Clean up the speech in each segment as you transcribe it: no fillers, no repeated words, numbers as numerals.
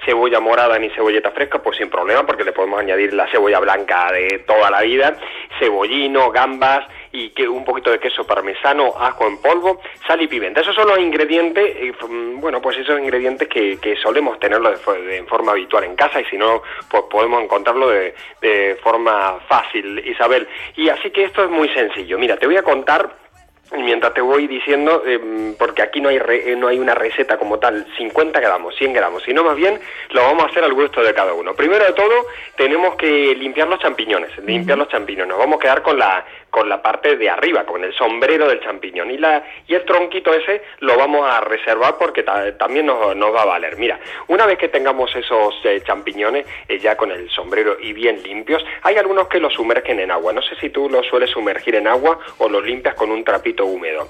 cebolla morada ni cebolleta fresca, pues sin problema, porque le podemos añadir la cebolla blanca de toda la vida, cebollino, gambas y un poquito de queso parmesano, ajo en polvo, sal y pimienta. Esos son los ingredientes, bueno, pues esos ingredientes que solemos tenerlo de forma habitual en casa, y si no, pues podemos encontrarlo de forma fácil, Isabel. Y así que esto es muy sencillo. Mira, te voy a contar, mientras te voy diciendo, porque aquí no hay una receta como tal, 50 gramos, 100 gramos, sino más bien lo vamos a hacer al gusto de cada uno. Primero de todo, tenemos que limpiar los champiñones. Nos vamos a quedar con la parte de arriba, con el sombrero del champiñón, y el tronquito ese lo vamos a reservar porque también nos va a valer. Mira, una vez que tengamos esos champiñones ya con el sombrero y bien limpios, hay algunos que los sumergen en agua. No sé si tú los sueles sumergir en agua o los limpias con un trapito húmedo.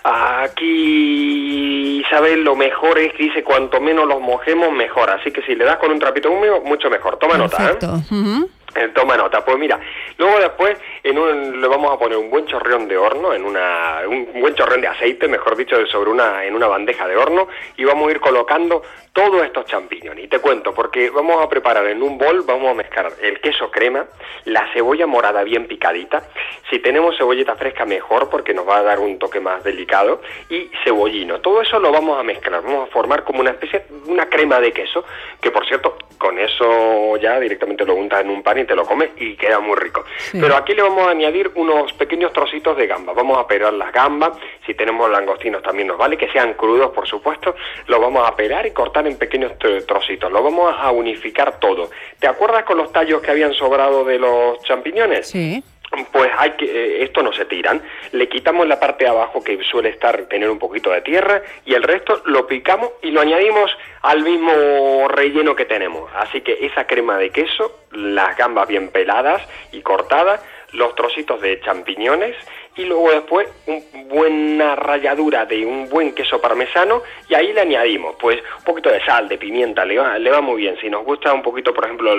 Aquí, Isabel, lo mejor es que dice cuanto menos los mojemos mejor, así que si le das con un trapito húmedo, mucho mejor. Toma Perfecto. Nota, toma nota. Pues mira, luego después le vamos a poner un buen chorreón de horno, un buen chorreón de aceite, mejor dicho, en una bandeja de horno, y vamos a ir colocando todos estos champiñones. Y te cuento, porque vamos a preparar en un bol, vamos a mezclar el queso crema, la cebolla morada bien picadita, si tenemos cebolleta fresca mejor porque nos va a dar un toque más delicado, y cebollino. Todo eso lo vamos a mezclar, vamos a formar como una crema de queso, que por cierto, con eso ya directamente lo untas en un pan y te lo comes y queda muy rico. Sí. Pero aquí le vamos a añadir unos pequeños trocitos de gamba. Vamos a pelar las gambas, si tenemos langostinos también nos vale, que sean crudos por supuesto, lo vamos a pelar y cortar en pequeños trocitos, lo vamos a unificar todo. ¿Te acuerdas con los tallos que habían sobrado de los champiñones? Sí. Pues esto no se tiran, le quitamos la parte de abajo que suele tener un poquito de tierra, y el resto lo picamos y lo añadimos al mismo relleno que tenemos. Así que esa crema de queso, las gambas bien peladas y cortadas, los trocitos de champiñones, y luego después una ralladura de un buen queso parmesano, y ahí le añadimos pues un poquito de sal, de pimienta, le va muy bien. Si nos gusta un poquito, por ejemplo,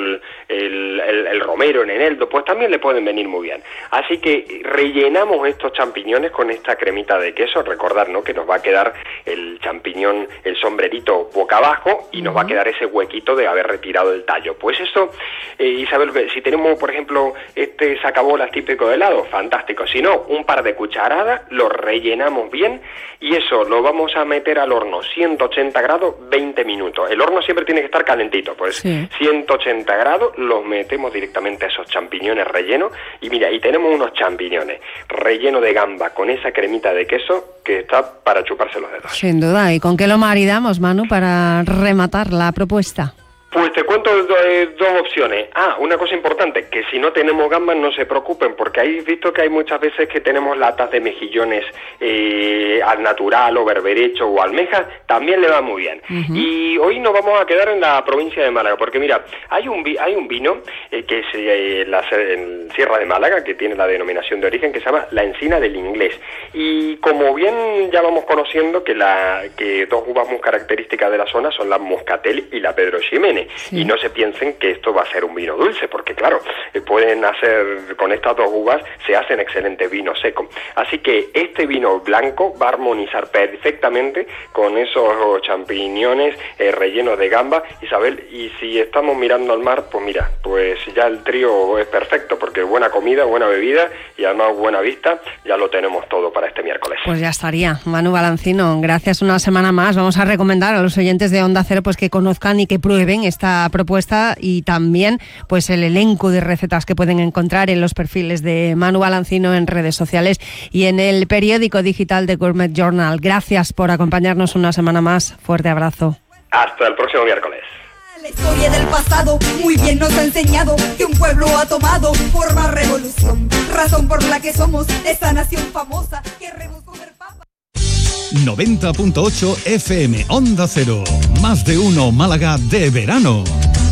el romero, el eneldo, pues también le pueden venir muy bien. Así que rellenamos estos champiñones con esta cremita de queso. Recordar, ¿no?, que nos va a quedar el champiñón, el sombrerito boca abajo, y nos va a quedar ese huequito de haber retirado el tallo. Pues eso, Isabel, si tenemos, por ejemplo, este sacabolas típico de helado, fantástico. Si no, un par de cucharadas, lo rellenamos bien, y eso lo vamos a meter al horno 180 grados 20 minutos. El horno siempre tiene que estar calentito, pues sí. 180 grados, los metemos directamente a esos champiñones rellenos, y mira, y tenemos unos champiñones rellenos de gamba con esa cremita de queso que está para chuparse los dedos. Sin duda. ¿Y con qué lo maridamos, Manu, para rematar la propuesta? Pues te cuento dos opciones. Una cosa importante, que si no tenemos gambas no se preocupen, porque habéis visto que hay muchas veces que tenemos latas de mejillones al natural o berberecho o almejas, también le va muy bien. Y hoy nos vamos a quedar en la provincia de Málaga, porque mira, hay un vino que es en Sierra de Málaga, que tiene la denominación de origen, que se llama la Encina del Inglés. Y como bien ya vamos conociendo que dos uvas muy características de la zona son la Moscatel y la Pedro Ximénez. Sí. Y no se piensen que esto va a ser un vino dulce, porque claro, pueden hacer, con estas dos uvas se hacen excelentes vinos secos. Así que este vino blanco va a armonizar perfectamente con esos champiñones rellenos de gamba, Isabel. Y si estamos mirando al mar, pues mira, pues ya el trío es perfecto, porque buena comida, buena bebida y además buena vista, ya lo tenemos todo para este miércoles. Pues ya estaría. Manu Balancino, gracias una semana más. Vamos a recomendar a los oyentes de Onda Cero pues que conozcan y que prueben esta propuesta, y también pues el elenco de recetas que pueden encontrar en los perfiles de Manu Balancino en redes sociales y en el periódico digital de Gourmet Journal. Gracias por acompañarnos una semana más. Fuerte abrazo. Hasta el próximo miércoles. La historia del pasado muy bien nos ha enseñado que un pueblo ha tomado forma revolución, razón por la que somos esta nación famosa. Queremos comer papa. 90.8 FM Onda Cero. Más de uno Málaga de verano.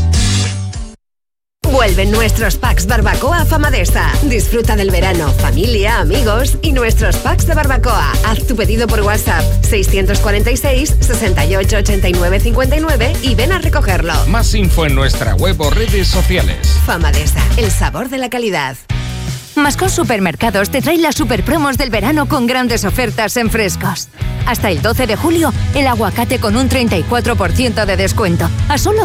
Vuelven nuestros packs barbacoa Famadesa. Disfruta del verano, familia, amigos y nuestros packs de barbacoa. Haz tu pedido por WhatsApp 646 68 89 59 y ven a recogerlo. Más info en nuestra web o redes sociales. Famadesa, el sabor de la calidad. Mascón Supermercados te trae las superpromos del verano con grandes ofertas en frescos. Hasta el 12 de julio, el aguacate con un 34% de descuento, a solo